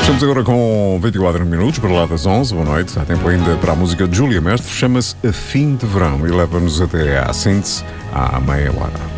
Estamos agora com 24 minutos para lá das 11. Boa noite. Há tempo ainda para a música de Júlia Mestre. Chama-se A Fim de Verão e leva-nos até à síntese à meia hora.